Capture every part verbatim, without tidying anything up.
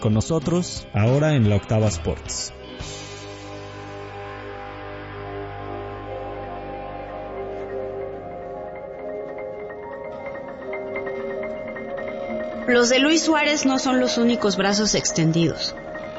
Con nosotros, ahora en La Octava Sports. Los de Luis Suárez no son los únicos brazos extendidos.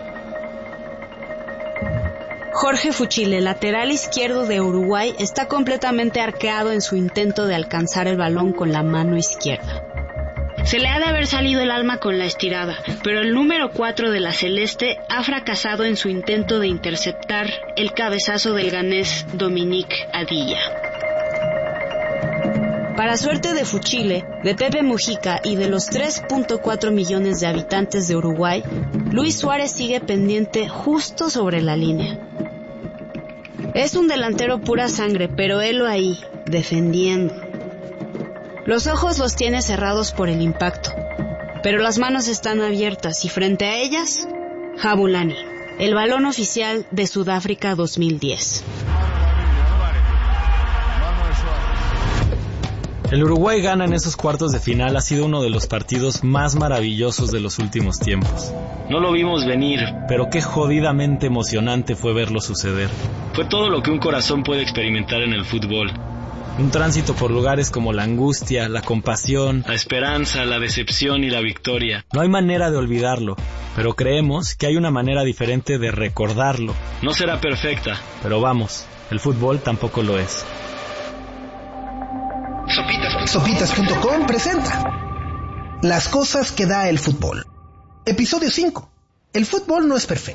Jorge Fuchile, lateral izquierdo de Uruguay, está completamente arqueado en su intento de alcanzar el balón con la mano izquierda. Se le ha de haber salido el alma con la estirada, pero el número cuatro de la Celeste ha fracasado en su intento de interceptar el cabezazo del ganés Dominique Adilla. Para suerte de Fuchile, de Pepe Mujica y de los tres punto cuatro millones de habitantes de Uruguay, Luis Suárez sigue pendiente justo sobre la línea. Es un delantero pura sangre, pero helo ahí, defendiendo. Los ojos los tiene cerrados por el impacto, pero las manos están abiertas y frente a ellas, Jabulani, el balón oficial de Sudáfrica dos mil diez. El Uruguay gana en esos cuartos de final ha sido uno de los partidos más maravillosos de los últimos tiempos. No lo vimos venir, pero qué jodidamente emocionante fue verlo suceder. Fue todo lo que un corazón puede experimentar en el fútbol. Un tránsito por lugares como la angustia, la compasión, la esperanza, la decepción y la victoria. No hay manera de olvidarlo, pero creemos que hay una manera diferente de recordarlo. No será perfecta, pero vamos, el fútbol tampoco lo es. Sopitas punto com presenta Las cosas que da el fútbol. Episodio cinco. El fútbol no es perfecto.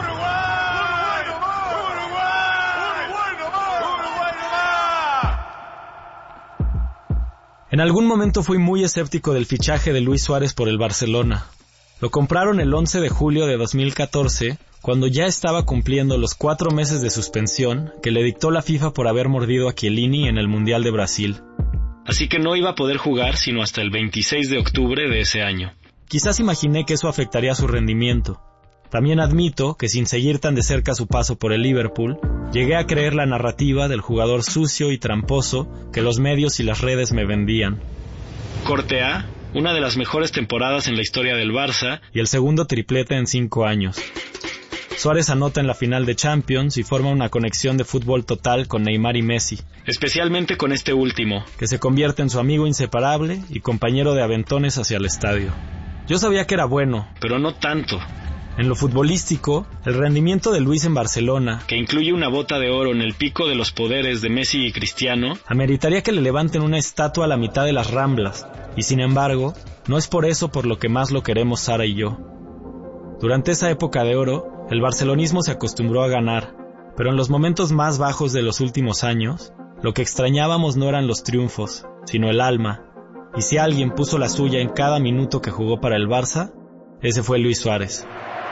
En algún momento fui muy escéptico del fichaje de Luis Suárez por el Barcelona. Lo compraron el once de julio de dos mil catorce, cuando ya estaba cumpliendo los cuatro meses de suspensión que le dictó la FIFA por haber mordido a Chiellini en el Mundial de Brasil. Así que no iba a poder jugar sino hasta el veintiséis de octubre de ese año. Quizás imaginé que eso afectaría su rendimiento. También admito que sin seguir tan de cerca su paso por el Liverpool, llegué a creer la narrativa del jugador sucio y tramposo que los medios y las redes me vendían. Corte A, una de las mejores temporadas en la historia del Barça, y el segundo triplete en cinco años. Suárez anota en la final de Champions y forma una conexión de fútbol total con Neymar y Messi. Especialmente con este último, que se convierte en su amigo inseparable y compañero de aventones hacia el estadio. Yo sabía que era bueno, pero no tanto. En lo futbolístico, el rendimiento de Luis en Barcelona, que incluye una bota de oro en el pico de los poderes de Messi y Cristiano, ameritaría que le levanten una estatua a la mitad de las Ramblas, y sin embargo, no es por eso por lo que más lo queremos Sara y yo. Durante esa época de oro, el barcelonismo se acostumbró a ganar, pero en los momentos más bajos de los últimos años, lo que extrañábamos no eran los triunfos, sino el alma, y si alguien puso la suya en cada minuto que jugó para el Barça, ese fue Luis Suárez.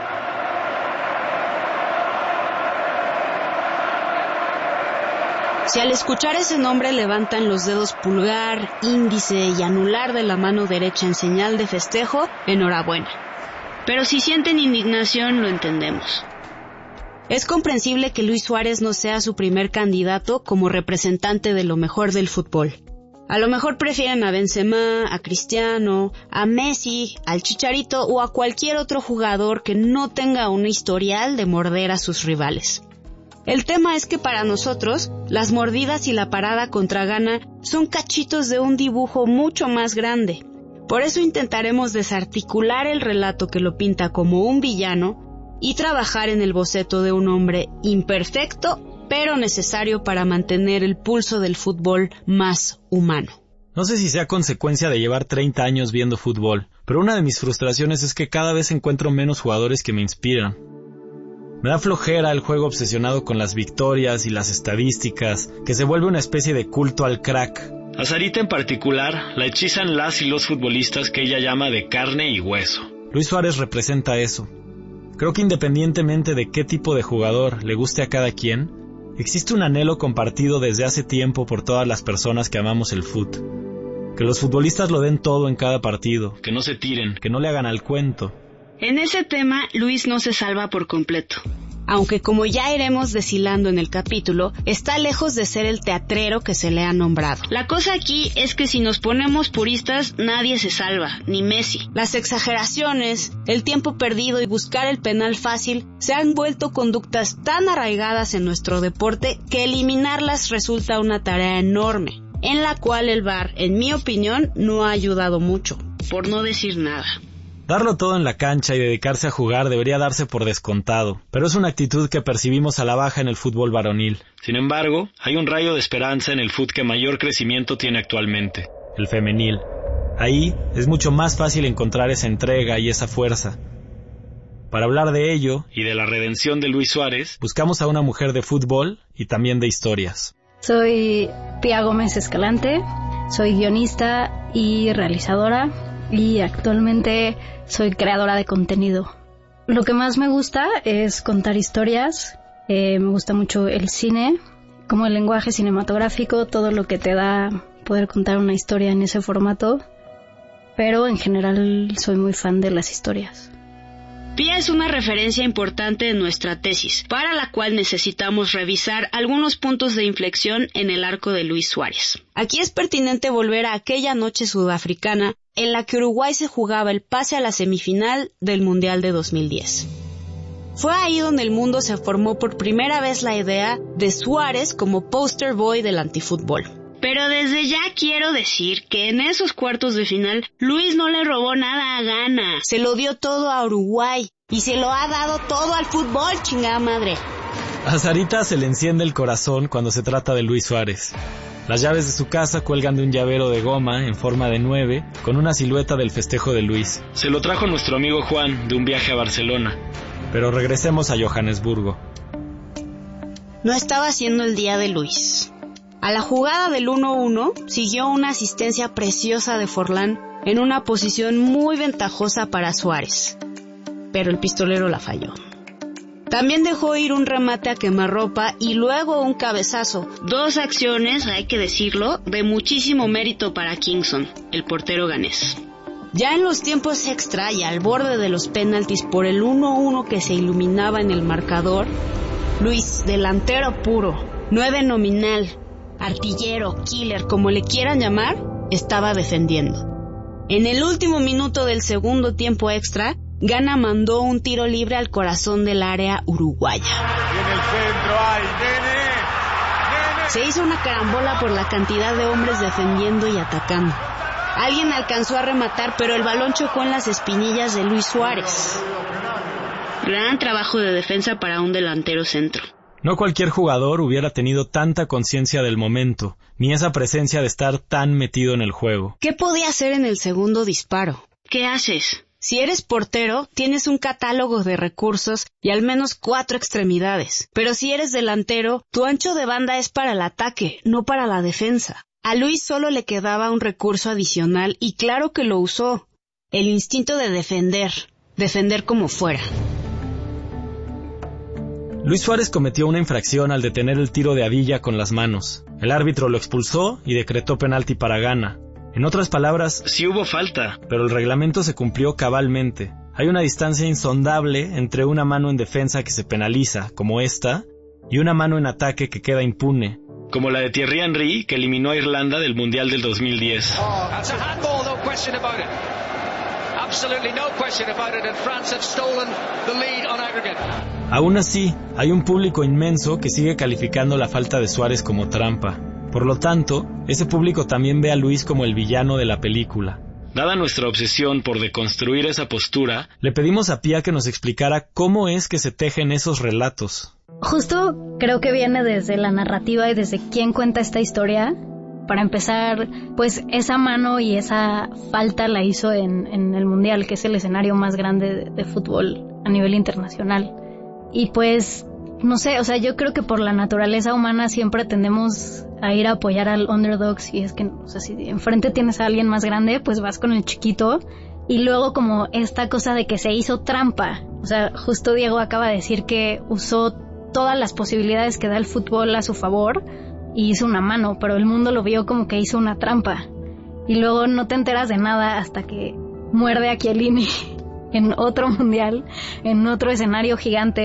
Si al escuchar ese nombre levantan los dedos pulgar, índice y anular de la mano derecha en señal de festejo, enhorabuena. Pero si sienten indignación, lo entendemos. Es comprensible que Luis Suárez no sea su primer candidato como representante de lo mejor del fútbol. A lo mejor prefieren a Benzema, a Cristiano, a Messi, al Chicharito o a cualquier otro jugador que no tenga un historial de morder a sus rivales. El tema es que para nosotros, las mordidas y la parada contra Ghana son cachitos de un dibujo mucho más grande. Por eso intentaremos desarticular el relato que lo pinta como un villano y trabajar en el boceto de un hombre imperfecto, pero necesario para mantener el pulso del fútbol más humano. No sé si sea consecuencia de llevar treinta años viendo fútbol, pero una de mis frustraciones es que cada vez encuentro menos jugadores que me inspiran. Me da flojera el juego obsesionado con las victorias y las estadísticas, que se vuelve una especie de culto al crack. A Sarita en particular la hechizan las y los futbolistas que ella llama de carne y hueso. Luis Suárez representa eso. Creo que independientemente de qué tipo de jugador le guste a cada quien, existe un anhelo compartido desde hace tiempo por todas las personas que amamos el fut. Que los futbolistas lo den todo en cada partido. Que no se tiren. Que no le hagan al cuento. En ese tema, Luis no se salva por completo. aunque como ya iremos deshilando en el capítulo, está lejos de ser el teatrero que se le ha nombrado. La cosa aquí es que si nos ponemos puristas, nadie se salva, ni Messi. Las exageraciones, el tiempo perdido y buscar el penal fácil se han vuelto conductas tan arraigadas en nuestro deporte que eliminarlas resulta una tarea enorme, en la cual el V A R, en mi opinión, no ha ayudado mucho, por no decir nada. Darlo todo en la cancha y dedicarse a jugar debería darse por descontado, pero es una actitud que percibimos a la baja en el fútbol varonil. Sin embargo, hay un rayo de esperanza en el fútbol que mayor crecimiento tiene actualmente: el femenil. Ahí es mucho más fácil encontrar esa entrega y esa fuerza. Para hablar de ello y de la redención de Luis Suárez, buscamos a una mujer de fútbol y también de historias. Soy Pía Gómez Escalante, soy guionista y realizadora y actualmente soy creadora de contenido. Lo que más me gusta es contar historias, eh, me gusta mucho el cine, como el lenguaje cinematográfico, todo lo que te da poder contar una historia en ese formato, pero en general soy muy fan de las historias. Pía es una referencia importante en nuestra tesis, para la cual necesitamos revisar algunos puntos de inflexión en el arco de Luis Suárez. Aquí es pertinente volver a aquella noche sudafricana en la que Uruguay se jugaba el pase a la semifinal del Mundial de dos mil diez. Fue ahí donde el mundo se formó por primera vez la idea de Suárez como poster boy del antifútbol. Pero desde ya quiero decir que en esos cuartos de final, Luis no le robó nada a Ghana. Se lo dio todo a Uruguay y se lo ha dado todo al fútbol, chingada madre. A Sarita se le enciende el corazón cuando se trata de Luis Suárez. Las llaves de su casa cuelgan de un llavero de goma en forma de nueve con una silueta del festejo de Luis. Se lo trajo nuestro amigo Juan de un viaje a Barcelona. Pero regresemos a Johannesburgo. No estaba siendo el día de Luis. A la jugada del uno uno siguió una asistencia preciosa de Forlán en una posición muy ventajosa para Suárez, pero el pistolero la falló. También dejó ir un remate a quemarropa y luego un cabezazo. Dos acciones, hay que decirlo, de muchísimo mérito para Kingston, el portero ganés. Ya en los tiempos extra y al borde de los penaltis por el uno uno que se iluminaba en el marcador, Luis, delantero puro, nueve nominal, artillero, killer, como le quieran llamar, estaba defendiendo. En el último minuto del segundo tiempo extra, Ghana mandó un tiro libre al corazón del área uruguaya. Y en el centro hay nene, nene. Se hizo una carambola por la cantidad de hombres defendiendo y atacando. Alguien alcanzó a rematar, pero el balón chocó en las espinillas de Luis Suárez. Gran trabajo de defensa para un delantero centro. No cualquier jugador hubiera tenido tanta conciencia del momento, ni esa presencia de estar tan metido en el juego. ¿Qué podía hacer en el segundo disparo? ¿Qué haces? Si eres portero, tienes un catálogo de recursos y al menos cuatro extremidades. Pero si eres delantero, tu ancho de banda es para el ataque, no para la defensa. A Luis solo le quedaba un recurso adicional y claro que lo usó. El instinto de defender, defender como fuera. Luis Suárez cometió una infracción al detener el tiro de Adilla con las manos. El árbitro lo expulsó y decretó penalti para Ghana. En otras palabras, sí hubo falta, pero el reglamento se cumplió cabalmente. Hay una distancia insondable entre una mano en defensa que se penaliza, como esta, y una mano en ataque que queda impune, como la de Thierry Henry, que eliminó a Irlanda del Mundial del dos mil diez. Oh, that's a handball, no question about it. Absolutely no question about it, and France have stolen the lead on aggregate. Aún así, hay un público inmenso que sigue calificando la falta de Suárez como trampa. Por lo tanto, ese público también ve a Luis como el villano de la película. Dada nuestra obsesión por deconstruir esa postura, le pedimos a Pía que nos explicara cómo es que se tejen esos relatos. Justo creo que viene desde la narrativa y desde quién cuenta esta historia. Para empezar, pues esa mano y esa falta la hizo en, en el Mundial, que es el escenario más grande de, de fútbol a nivel internacional. Y pues, no sé, o sea, yo creo que por la naturaleza humana siempre tendemos a ir a apoyar al underdog. Y es que, o sea, si enfrente tienes a alguien más grande, pues vas con el chiquito. Y luego como esta cosa de que se hizo trampa. O sea, justo Diego acaba de decir que usó todas las posibilidades que da el fútbol a su favor y hizo una mano, pero el mundo lo vio como que hizo una trampa. Y luego no te enteras de nada hasta que muerde a Chiellini en otro mundial, en otro escenario gigante,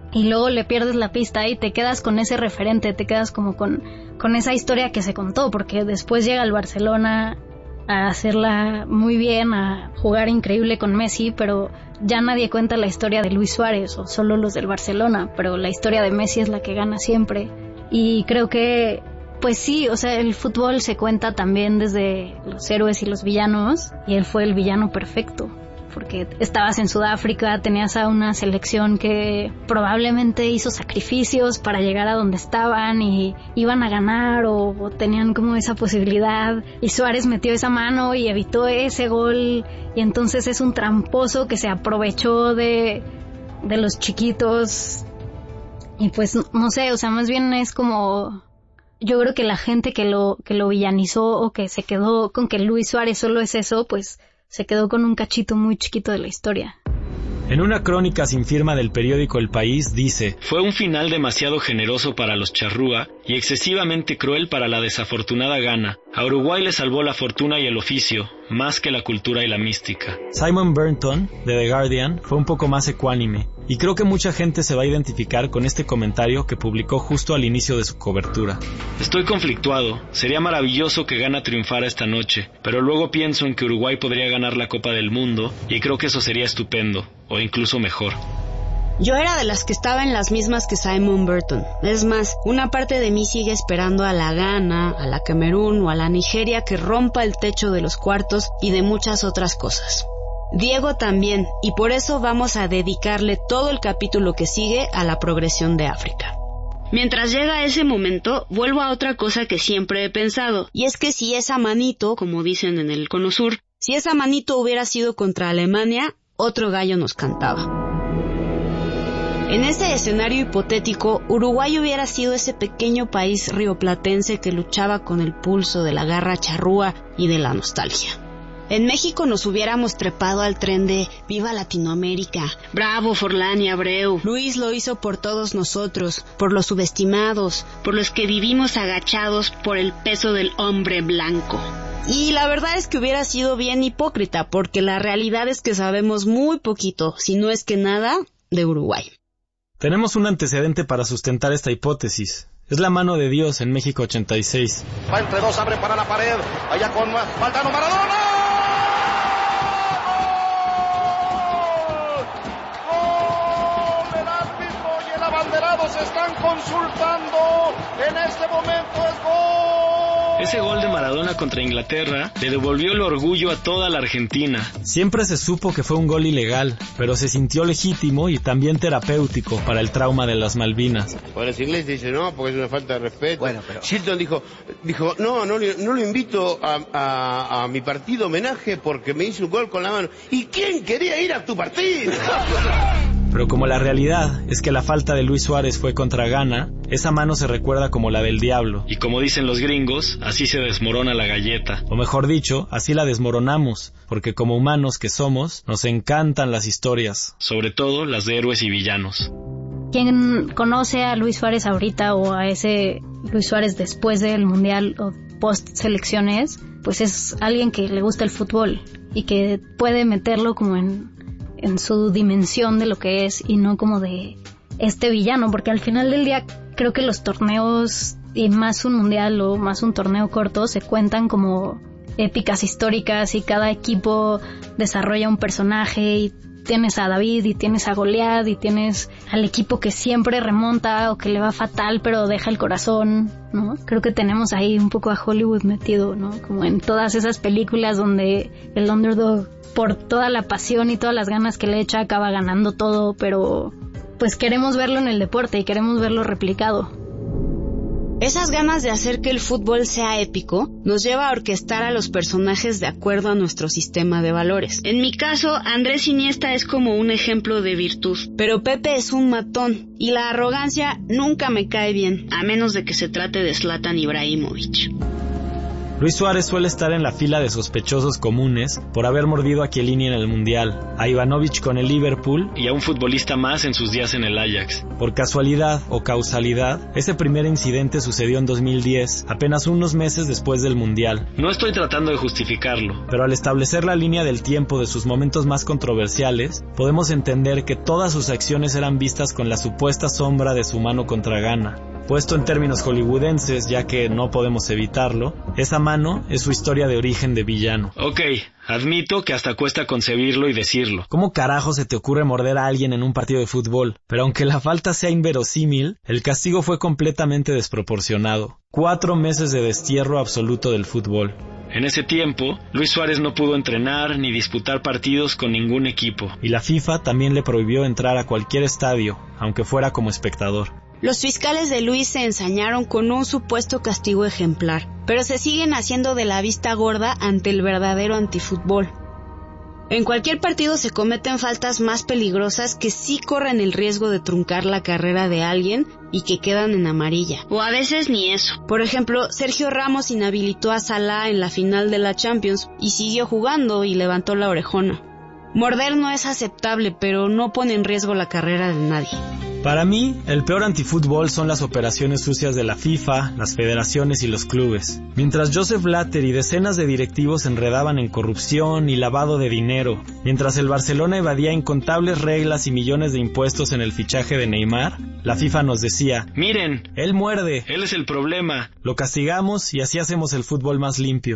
y luego le pierdes la pista y te quedas con ese referente, te quedas como con, con esa historia que se contó, porque después llega el Barcelona a hacerla muy bien, a jugar increíble con Messi, pero ya nadie cuenta la historia de Luis Suárez, o solo los del Barcelona, pero la historia de Messi es la que gana siempre. Y creo que, pues sí, o sea, el fútbol se cuenta también desde los héroes y los villanos, y él fue el villano perfecto, porque estabas en Sudáfrica, tenías a una selección que probablemente hizo sacrificios para llegar a donde estaban y iban a ganar o, o tenían como esa posibilidad, y Suárez metió esa mano y evitó ese gol, y entonces es un tramposo que se aprovechó de, de los chiquitos, y pues no sé, o sea, más bien es como... Yo creo que la gente que lo, que lo villanizó o que se quedó con que Luis Suárez solo es eso, pues se quedó con un cachito muy chiquito de la historia. En una crónica sin firma del periódico El País dice: fue un final demasiado generoso para los charrúa y excesivamente cruel para la desafortunada Ghana. A Uruguay le salvó la fortuna y el oficio, más que la cultura y la mística. Simon Burnton, de The Guardian, fue un poco más ecuánime, y creo que mucha gente se va a identificar con este comentario que publicó justo al inicio de su cobertura. Estoy conflictuado. Sería maravilloso que Ghana triunfara esta noche, pero luego pienso en que Uruguay podría ganar la Copa del Mundo, y creo que eso sería estupendo, o incluso mejor. Yo era de las que estaba en las mismas que Simon Burton. Es más, una parte de mí sigue esperando a la Ghana, a la Camerún o a la Nigeria que rompa el techo de los cuartos y de muchas otras cosas. Diego también, y por eso vamos a dedicarle todo el capítulo que sigue a la progresión de África. Mientras llega ese momento, vuelvo a otra cosa que siempre he pensado, y es que si esa manito, como dicen en el Cono Sur, si esa manito hubiera sido contra Alemania, otro gallo nos cantaba. En ese escenario hipotético, Uruguay hubiera sido ese pequeño país rioplatense que luchaba con el pulso de la garra charrúa y de la nostalgia. En México nos hubiéramos trepado al tren de ¡Viva Latinoamérica! ¡Bravo Forlán y Abreu! Luis lo hizo por todos nosotros, por los subestimados, por los que vivimos agachados por el peso del hombre blanco. Y la verdad es que hubiera sido bien hipócrita, porque la realidad es que sabemos muy poquito, si no es que nada, de Uruguay. Tenemos un antecedente para sustentar esta hipótesis. Es la mano de Dios en México ochenta y seis. Va entre dos, abre para la pared. Allá con Valdano Maradona. ¡Gol! ¡Gol! El árbitro y el abanderado se están consultando. En este momento es gol. Ese gol de Maradona contra Inglaterra le devolvió el orgullo a toda la Argentina. Siempre se supo que fue un gol ilegal, pero se sintió legítimo y también terapéutico para el trauma de las Malvinas. Bueno, los ingleses dicen no, porque es una falta de respeto. Bueno, pero... Shilton dijo, dijo no, no, no lo invito a, a, a mi partido homenaje porque me hizo un gol con la mano. ¿Y quién quería ir a tu partido? Pero como la realidad es que la falta de Luis Suárez fue contra Ghana, esa mano se recuerda como la del diablo. Y como dicen los gringos, así se desmorona la galleta. O mejor dicho, así la desmoronamos, porque como humanos que somos, nos encantan las historias. Sobre todo las de héroes y villanos. Quien conoce a Luis Suárez ahorita o a ese Luis Suárez después del Mundial o post selecciones, pues es alguien que le gusta el fútbol y que puede meterlo como en... en su dimensión de lo que es y no como de este villano, porque al final del día creo que los torneos y más un mundial o más un torneo corto se cuentan como épicas históricas y cada equipo desarrolla un personaje y tienes a David y tienes a Goliat y tienes al equipo que siempre remonta o que le va fatal pero deja el corazón, ¿no? Creo que tenemos ahí un poco a Hollywood metido, ¿no? Como en todas esas películas donde el underdog, por toda la pasión y todas las ganas que le echa, acaba ganando todo, pero pues queremos verlo en el deporte y queremos verlo replicado. Esas ganas de hacer que el fútbol sea épico nos lleva a orquestar a los personajes de acuerdo a nuestro sistema de valores. En mi caso, Andrés Iniesta es como un ejemplo de virtud, pero Pepe es un matón y la arrogancia nunca me cae bien, a menos de que se trate de Zlatan Ibrahimovic. Luis Suárez suele estar en la fila de sospechosos comunes por haber mordido a Chiellini en el Mundial, a Ivanovic con el Liverpool y a un futbolista más en sus días en el Ajax. Por casualidad o causalidad, ese primer incidente sucedió en dos mil diez, apenas unos meses después del Mundial. No estoy tratando de justificarlo, pero al establecer la línea del tiempo de sus momentos más controversiales, podemos entender que todas sus acciones eran vistas con la supuesta sombra de su mano contra Ghana. Puesto en términos hollywoodenses, ya que no podemos evitarlo, esa mano es su historia de origen de villano. Ok, admito que hasta cuesta concebirlo y decirlo. ¿Cómo carajo se te ocurre morder a alguien en un partido de fútbol? Pero aunque la falta sea inverosímil, el castigo fue completamente desproporcionado. Cuatro meses de destierro absoluto del fútbol. En ese tiempo, Luis Suárez no pudo entrenar ni disputar partidos con ningún equipo. Y la FIFA también le prohibió entrar a cualquier estadio, aunque fuera como espectador. Los fiscales de Luis se ensañaron con un supuesto castigo ejemplar, pero se siguen haciendo de la vista gorda ante el verdadero antifútbol. En cualquier partido se cometen faltas más peligrosas que sí corren el riesgo de truncar la carrera de alguien y que quedan en amarilla. O a veces ni eso. Por ejemplo, Sergio Ramos inhabilitó a Salah en la final de la Champions y siguió jugando y levantó la orejona. Morder no es aceptable, pero no pone en riesgo la carrera de nadie. Para mí, el peor antifútbol son las operaciones sucias de la FIFA, las federaciones y los clubes. Mientras Joseph Blatter y decenas de directivos se enredaban en corrupción y lavado de dinero, mientras el Barcelona evadía incontables reglas y millones de impuestos en el fichaje de Neymar, la FIFA nos decía: miren, él muerde, él es el problema. Lo castigamos y así hacemos el fútbol más limpio.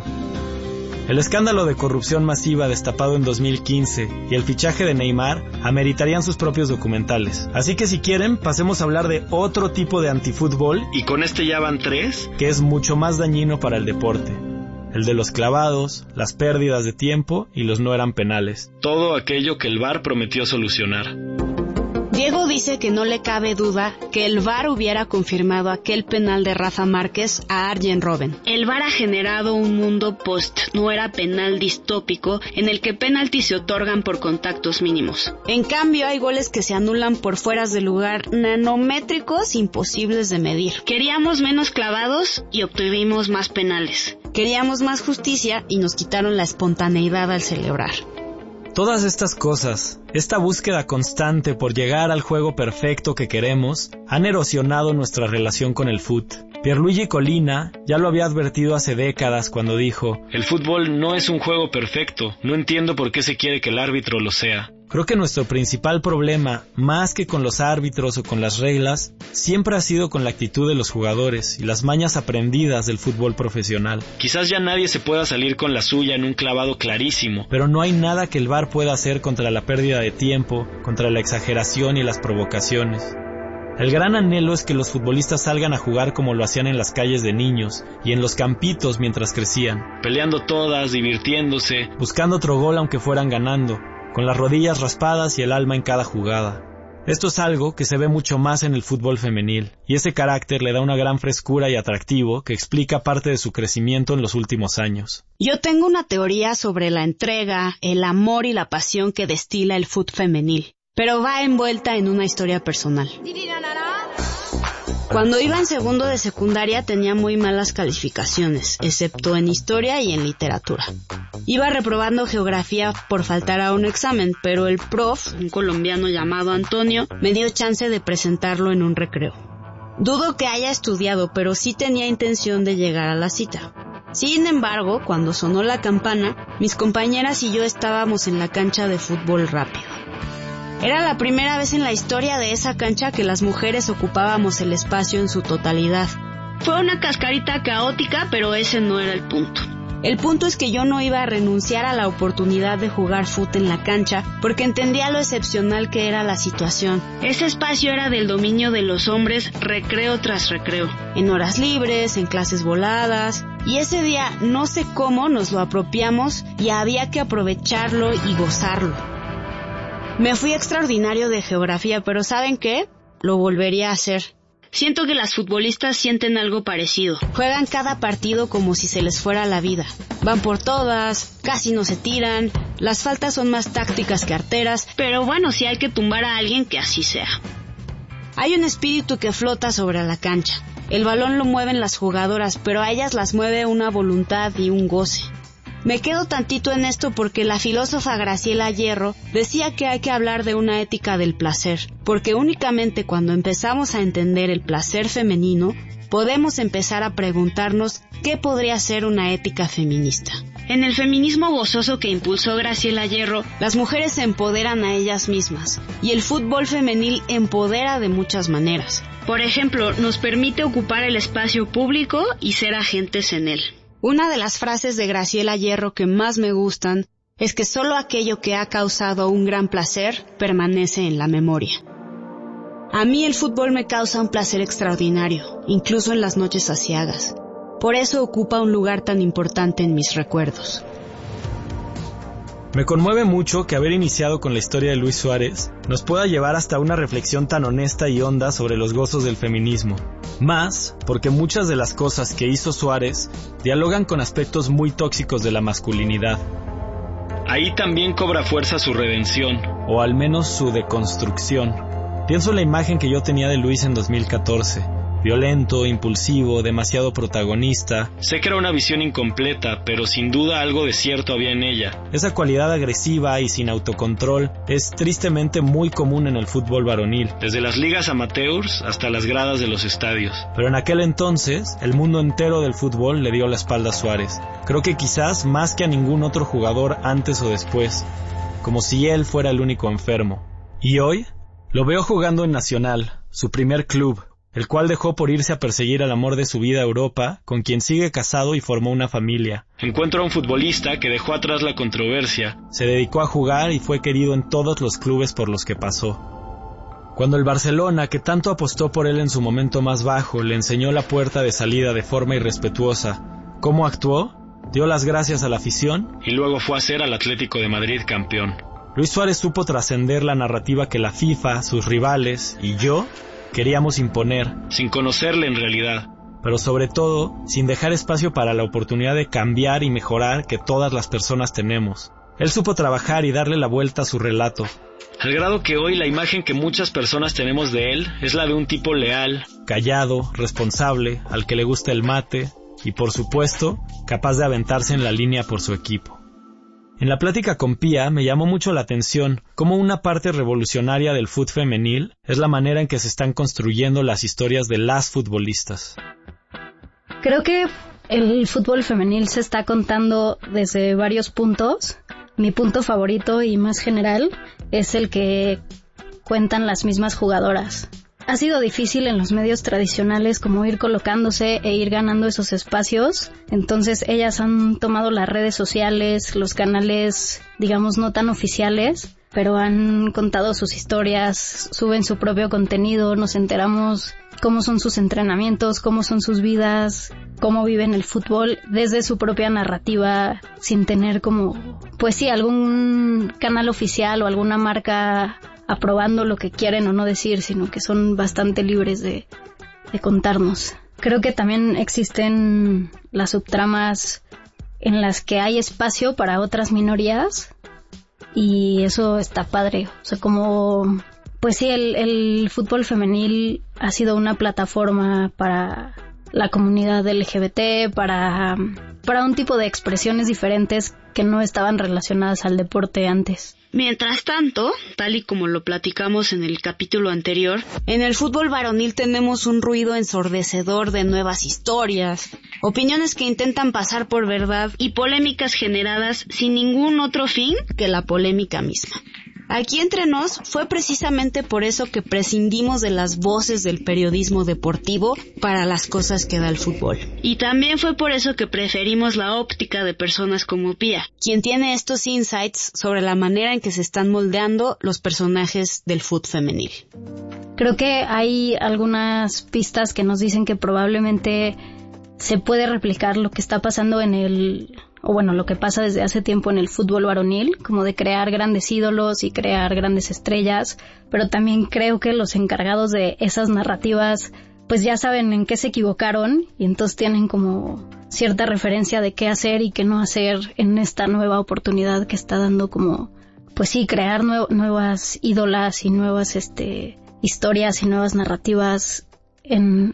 El escándalo de corrupción masiva destapado en dos mil quince y el fichaje de Neymar ameritarían sus propios documentales. Así que si quieren, pasemos a hablar de otro tipo de antifútbol. ¿Y con este ya van tres? Que es mucho más dañino para el deporte. El de los clavados, las pérdidas de tiempo y los no eran penales. Todo aquello que el V A R prometió solucionar. Diego dice que no le cabe duda que el V A R hubiera confirmado aquel penal de Rafa Márquez a Arjen Robben. El V A R ha generado un mundo post no era penal distópico en el que penaltis se otorgan por contactos mínimos. En cambio, hay goles que se anulan por fueras de lugar nanométricos imposibles de medir. Queríamos menos clavados y obtuvimos más penales. Queríamos más justicia y nos quitaron la espontaneidad al celebrar. Todas estas cosas, esta búsqueda constante por llegar al juego perfecto que queremos, han erosionado nuestra relación con el fut. Pierluigi Collina ya lo había advertido hace décadas cuando dijo: el fútbol no es un juego perfecto, no entiendo por qué se quiere que el árbitro lo sea. Creo que nuestro principal problema, más que con los árbitros o con las reglas, siempre ha sido con la actitud de los jugadores y las mañas aprendidas del fútbol profesional. Quizás ya nadie se pueda salir con la suya en un clavado clarísimo. Pero no hay nada que el V A R pueda hacer contra la pérdida de tiempo, contra la exageración y las provocaciones. El gran anhelo es que los futbolistas salgan a jugar como lo hacían en las calles de niños y en los campitos mientras crecían. Peleando todas, divirtiéndose. Buscando otro gol aunque fueran ganando, con las rodillas raspadas y el alma en cada jugada. Esto es algo que se ve mucho más en el fútbol femenil, y ese carácter le da una gran frescura y atractivo que explica parte de su crecimiento en los últimos años. Yo tengo una teoría sobre la entrega, el amor y la pasión que destila el fútbol femenil, pero va envuelta en una historia personal. Cuando iba en segundo de secundaria tenía muy malas calificaciones, excepto en historia y en literatura. Iba reprobando geografía por faltar a un examen, pero el prof, un colombiano llamado Antonio, me dio chance de presentarlo en un recreo. Dudo que haya estudiado, pero sí tenía intención de llegar a la cita. Sin embargo, cuando sonó la campana, mis compañeras y yo estábamos en la cancha de fútbol rápido. Era la primera vez en la historia de esa cancha que las mujeres ocupábamos el espacio en su totalidad. Fue una cascarita caótica, pero ese no era el punto. El punto es que yo no iba a renunciar a la oportunidad de jugar fútbol en la cancha porque entendía lo excepcional que era la situación. Ese espacio era del dominio de los hombres recreo tras recreo, en horas libres, en clases voladas, y ese día no sé cómo nos lo apropiamos y había que aprovecharlo y gozarlo. Me fui extraordinario de geografía, pero ¿saben qué? Lo volvería a hacer. Siento que las futbolistas sienten algo parecido. Juegan cada partido como si se les fuera la vida. Van por todas, casi no se tiran, las faltas son más tácticas que arteras, pero bueno, si hay que tumbar a alguien, que así sea. Hay un espíritu que flota sobre la cancha. El balón lo mueven las jugadoras, pero a ellas las mueve una voluntad y un goce. Me quedo tantito en esto porque la filósofa Graciela Hierro decía que hay que hablar de una ética del placer, porque únicamente cuando empezamos a entender el placer femenino, podemos empezar a preguntarnos qué podría ser una ética feminista. En el feminismo gozoso que impulsó Graciela Hierro, las mujeres se empoderan a ellas mismas, y el fútbol femenil empodera de muchas maneras. Por ejemplo, nos permite ocupar el espacio público y ser agentes en él. Una de las frases de Graciela Hierro que más me gustan es que solo aquello que ha causado un gran placer permanece en la memoria. A mí el fútbol me causa un placer extraordinario, incluso en las noches aciagas. Por eso ocupa un lugar tan importante en mis recuerdos. Me conmueve mucho que haber iniciado con la historia de Luis Suárez nos pueda llevar hasta una reflexión tan honesta y honda sobre los gozos del feminismo. Más porque muchas de las cosas que hizo Suárez dialogan con aspectos muy tóxicos de la masculinidad. Ahí también cobra fuerza su redención. O al menos su deconstrucción. Pienso en la imagen que yo tenía de Luis en dos mil catorce. Violento, impulsivo, demasiado protagonista. Sé que era una visión incompleta, pero sin duda algo de cierto había en ella. Esa cualidad agresiva y sin autocontrol es tristemente muy común en el fútbol varonil. Desde las ligas amateurs hasta las gradas de los estadios. Pero en aquel entonces, el mundo entero del fútbol le dio la espalda a Suárez. Creo que quizás más que a ningún otro jugador antes o después. Como si él fuera el único enfermo. Y hoy, lo veo jugando en Nacional, su primer club, el cual dejó por irse a perseguir al amor de su vida a Europa, con quien sigue casado y formó una familia. Encuentro a un futbolista que dejó atrás la controversia. Se dedicó a jugar y fue querido en todos los clubes por los que pasó. Cuando el Barcelona, que tanto apostó por él en su momento más bajo, le enseñó la puerta de salida de forma irrespetuosa, ¿cómo actuó? Dio las gracias a la afición. Y luego fue a ser al Atlético de Madrid campeón. Luis Suárez supo trascender la narrativa que la FIFA, sus rivales y yo queríamos imponer, sin conocerle en realidad, pero sobre todo, sin dejar espacio para la oportunidad de cambiar y mejorar que todas las personas tenemos. Él supo trabajar y darle la vuelta a su relato. Al grado que hoy la imagen que muchas personas tenemos de él es la de un tipo leal, callado, responsable, al que le gusta el mate y, por supuesto, capaz de aventarse en la línea por su equipo. En la plática con Pía me llamó mucho la atención cómo una parte revolucionaria del fútbol femenil es la manera en que se están construyendo las historias de las futbolistas. Creo que el fútbol femenil se está contando desde varios puntos. Mi punto favorito y más general es el que cuentan las mismas jugadoras. Ha sido difícil en los medios tradicionales como ir colocándose e ir ganando esos espacios. Entonces ellas han tomado las redes sociales, los canales, digamos, no tan oficiales, pero han contado sus historias, suben su propio contenido, nos enteramos cómo son sus entrenamientos, cómo son sus vidas, cómo viven el fútbol desde su propia narrativa, sin tener como, pues sí, algún canal oficial o alguna marca aprobando lo que quieren o no decir, sino que son bastante libres de, de contarnos. Creo que también existen las subtramas en las que hay espacio para otras minorías y eso está padre. O sea, como, pues sí, el, el fútbol femenil ha sido una plataforma para la comunidad L G B T, para, para un tipo de expresiones diferentes que no estaban relacionadas al deporte antes. Mientras tanto, tal y como lo platicamos en el capítulo anterior, en el fútbol varonil tenemos un ruido ensordecedor de nuevas historias, opiniones que intentan pasar por verdad y polémicas generadas sin ningún otro fin que la polémica misma. Aquí entre nos fue precisamente por eso que prescindimos de las voces del periodismo deportivo para las cosas que da el fútbol. Y también fue por eso que preferimos la óptica de personas como Pía, quien tiene estos insights sobre la manera en que se están moldeando los personajes del fútbol femenil. Creo que hay algunas pistas que nos dicen que probablemente se puede replicar lo que está pasando en el... o bueno, lo que pasa desde hace tiempo en el fútbol varonil, como de crear grandes ídolos y crear grandes estrellas, pero también creo que los encargados de esas narrativas pues ya saben en qué se equivocaron y entonces tienen como cierta referencia de qué hacer y qué no hacer en esta nueva oportunidad que está dando como, pues sí, crear nue- nuevas ídolas y nuevas este historias y nuevas narrativas en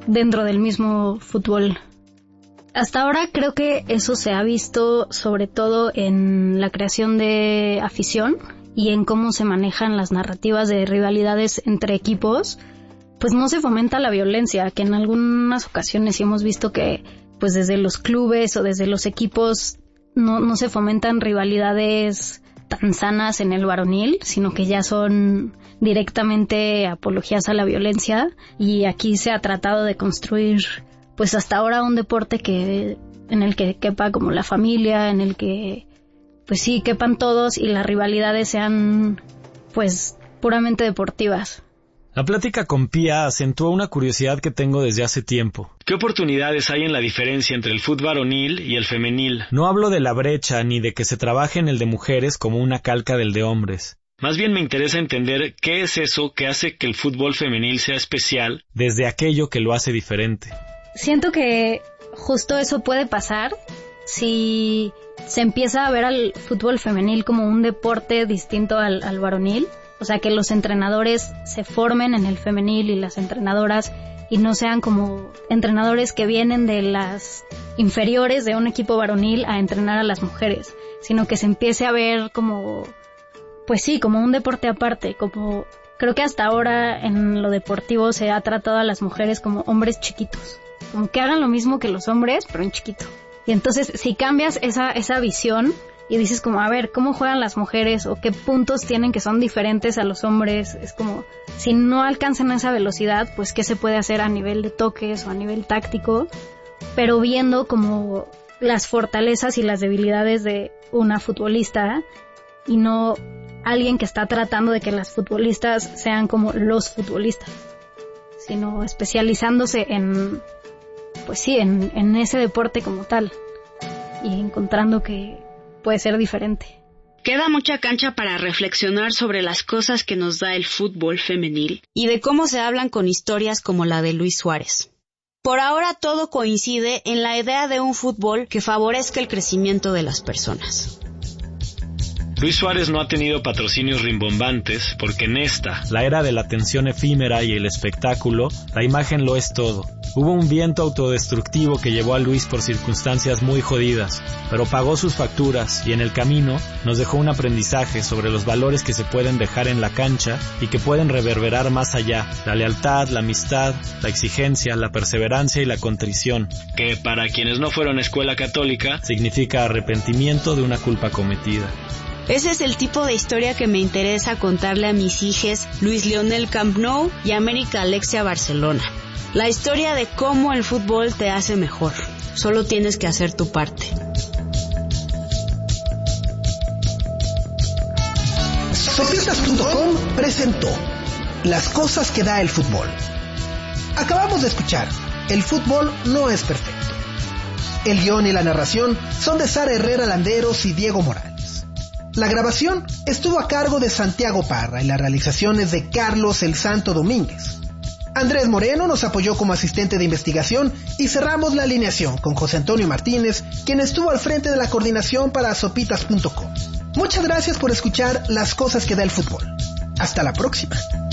dentro del mismo fútbol. Hasta ahora creo que eso se ha visto sobre todo en la creación de afición y en cómo se manejan las narrativas de rivalidades entre equipos. Pues no se fomenta la violencia, que en algunas ocasiones sí hemos visto que pues desde los clubes o desde los equipos no, no se fomentan rivalidades tan sanas en el varonil, sino que ya son directamente apologías a la violencia, y aquí se ha tratado de construir pues hasta ahora un deporte que en el que quepa como la familia, en el que pues sí quepan todos y las rivalidades sean pues puramente deportivas. La plática con Pía acentuó una curiosidad que tengo desde hace tiempo. ¿Qué oportunidades hay en la diferencia entre el fútbol varonil y el femenil? No hablo de la brecha ni de que se trabaje en el de mujeres como una calca del de hombres. Más bien me interesa entender qué es eso que hace que el fútbol femenil sea especial desde aquello que lo hace diferente. Siento que justo eso puede pasar si se empieza a ver al fútbol femenil como un deporte distinto al, al varonil. O sea, que los entrenadores se formen en el femenil y las entrenadoras y no sean como entrenadores que vienen de las inferiores de un equipo varonil a entrenar a las mujeres, sino que se empiece a ver como, pues sí, como un deporte aparte, como creo que hasta ahora en lo deportivo se ha tratado a las mujeres como hombres chiquitos, como que hagan lo mismo que los hombres, pero en chiquito. Y entonces, si cambias esa, esa visión y dices como, a ver, ¿cómo juegan las mujeres? ¿O qué puntos tienen que son diferentes a los hombres? Es como, si no alcanzan esa velocidad, pues ¿qué se puede hacer a nivel de toques o a nivel táctico? Pero viendo como las fortalezas y las debilidades de una futbolista y no alguien que está tratando de que las futbolistas sean como los futbolistas, sino especializándose en, pues sí, en, en ese deporte como tal y encontrando que puede ser diferente. Queda mucha cancha para reflexionar sobre las cosas que nos da el fútbol femenil y de cómo se hablan con historias como la de Luis Suárez. Por ahora todo coincide en la idea de un fútbol que favorezca el crecimiento de las personas. Luis Suárez no ha tenido patrocinios rimbombantes porque en esta, la era de la atención efímera y el espectáculo, la imagen lo es todo. Hubo un viento autodestructivo que llevó a Luis por circunstancias muy jodidas, pero pagó sus facturas y en el camino nos dejó un aprendizaje sobre los valores que se pueden dejar en la cancha y que pueden reverberar más allá: la lealtad, la amistad, la exigencia, la perseverancia y la contrición, que para quienes no fueron a escuela católica significa arrepentimiento de una culpa cometida. Ese es el tipo de historia que me interesa contarle a mis hijes Luis Lionel Camp Nou y América Alexia Barcelona. La historia de cómo el fútbol te hace mejor. Solo tienes que hacer tu parte. Sopitas punto com presentó Las cosas que da el fútbol. Acabamos de escuchar El fútbol no es perfecto. El guión y la narración son de Sara Herrera Landeros y Diego Morales. La grabación estuvo a cargo de Santiago Parra y la realización es de Carlos El Santo Domínguez. Andrés Moreno nos apoyó como asistente de investigación y cerramos la alineación con José Antonio Martínez, quien estuvo al frente de la coordinación para Sopitas punto com. Muchas gracias por escuchar Las cosas que da el fútbol. Hasta la próxima.